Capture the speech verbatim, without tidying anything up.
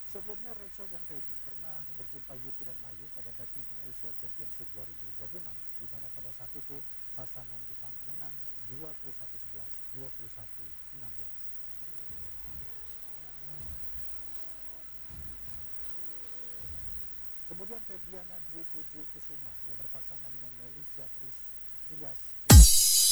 Sebelumnya Rachel dan Feby pernah berjumpa Yuki dan Mayu pada Badminton Asia Championship dua ribu dua puluh enam, di mana pada saat itu pasangan Jepang menang dua puluh satu sebelas, dua puluh satu enam belas. Kemudian Febriana Dwi Puji Kusuma yang berpasangan dengan Melisha Trias